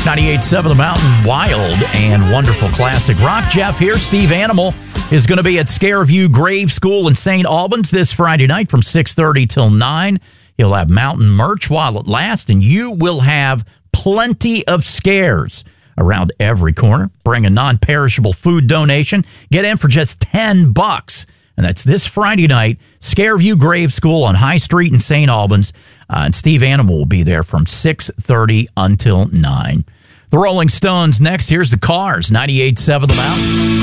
98.7 The Mountain, wild and wonderful classic rock. Jeff here. Steve Animal is going to be at Scareview Grave School in St. Albans this Friday night from 6:30 till 9. He'll have mountain merch while it lasts, and you will have plenty of scares around every corner. Bring a non-perishable food donation. Get in for just $10. And that's this Friday night, Scareview Grave School on High Street in St. Albans. And Steve Animal will be there from 6:30 until 9. The Rolling Stones next. Here's the Cars, 98.7 The Mountain.